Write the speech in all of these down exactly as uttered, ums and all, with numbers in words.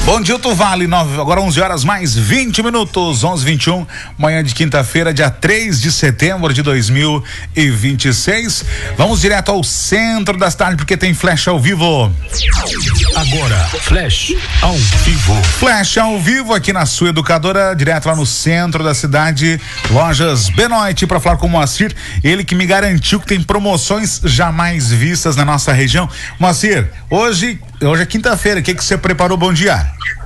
Bom dia, tu vale, nove, agora onze horas mais vinte minutos, onze e vinte e um, manhã de quinta-feira, dia três de setembro de dois mil e vinte e seis. Vamos direto ao centro da cidade porque tem Flash ao vivo. Agora, Flash ao vivo. Flash ao vivo aqui na sua educadora, direto lá no centro da cidade, Lojas Benoit, para falar com o Moacir, ele que me garantiu que tem promoções jamais vistas na nossa região. Moacir, hoje, hoje é quinta-feira, o que que você preparou? Bom dia.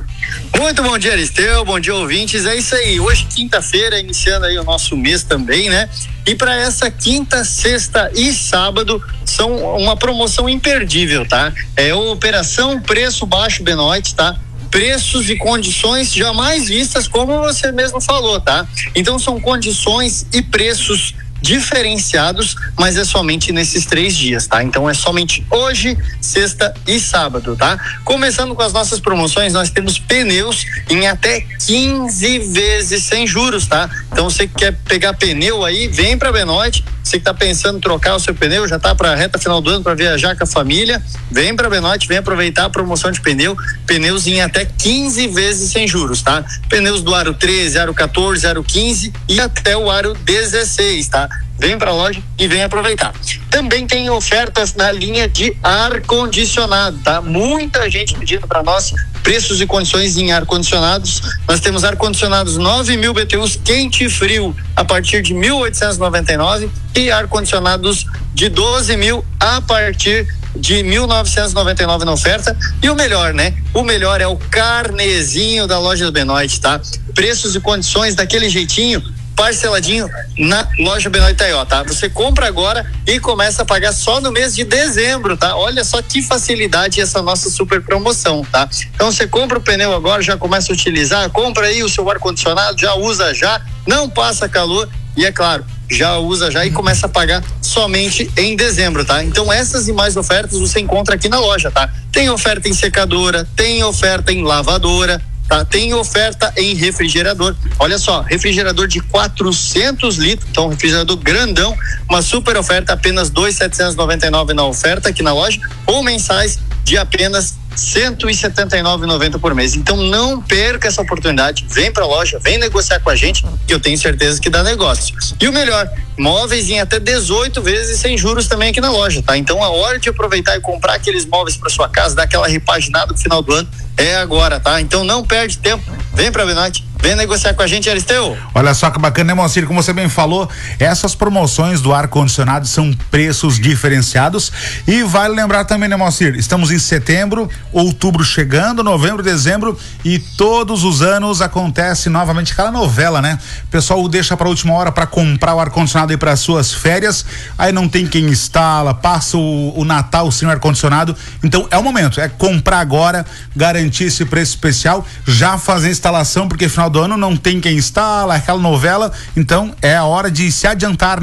Muito bom dia, Aristeu, bom dia, ouvintes. É isso aí, hoje quinta-feira, iniciando aí o nosso mês também, né? E para essa quinta, sexta e sábado são uma promoção imperdível, tá? É a Operação Preço Baixo Benoit, tá? Preços e condições jamais vistas, como você mesmo falou, tá? Então são condições e preços diferenciados, mas é somente nesses três dias, tá? Então é somente hoje, sexta e sábado, tá? Começando com as nossas promoções, nós temos pneus em até quinze vezes sem juros, tá? Então você que quer pegar pneu aí, vem pra Benoit. Você que tá pensando em trocar o seu pneu, já tá pra reta final do ano para viajar com a família, vem pra Benoit, vem aproveitar a promoção de pneu, pneus em até quinze vezes sem juros, tá? Pneus do aro treze, aro quatorze, aro quinze e até o aro dezesseis, tá? Vem pra loja e vem aproveitar. Também tem ofertas na linha de ar-condicionado, tá? Muita gente pedindo para nós preços e condições em ar-condicionados. Nós temos ar-condicionados nove mil B T Us quente e frio a partir de mil oitocentos e noventa e nove e ar-condicionados de doze mil a partir de mil novecentos e noventa e nove na oferta. E o melhor, né? O melhor é o carnezinho da loja do Benoit, tá? Preços e condições daquele jeitinho, parceladinho na loja Benoit Itaió, tá? Você compra agora e começa a pagar só no mês de dezembro, tá? Olha só que facilidade essa nossa super promoção, tá? Então você compra o pneu agora, já começa a utilizar, compra aí o seu ar-condicionado, já usa já, não passa calor e é claro, já usa já e começa a pagar somente em dezembro, tá? Então essas e mais ofertas você encontra aqui na loja, tá? Tem oferta em secadora, tem oferta em lavadora, tá? Tem oferta em refrigerador. Olha só, refrigerador de quatrocentos litros, então refrigerador grandão, uma super oferta, apenas dois mil setecentos e noventa e nove na oferta aqui na loja, ou mensais de apenas cento e setenta e nove reais e noventa centavos por mês. Então não perca essa oportunidade, vem pra loja, vem negociar com a gente, que eu tenho certeza que dá negócio. E o melhor, móveis em até dezoito vezes sem juros também aqui na loja, tá? Então a hora de aproveitar e comprar aqueles móveis para sua casa, dar aquela repaginada no final do ano, é agora, tá? Então não perde tempo, vem pra Benoit, vem negociar com a gente, Aristeu. Olha só que bacana, né, Moacir? Como você bem falou, essas promoções do ar-condicionado são preços diferenciados e vale lembrar também, né, Moacir? Estamos em setembro, outubro chegando, novembro, dezembro e todos os anos acontece novamente aquela novela, né? O pessoal deixa pra última hora pra comprar o ar-condicionado aí para suas férias, aí não tem quem instala, passa o, o Natal sem ar-condicionado, então é o momento, é comprar agora, garantir esse preço especial, já fazer a instalação, porque final do ano não tem quem instala, aquela novela, então é a hora de se adiantar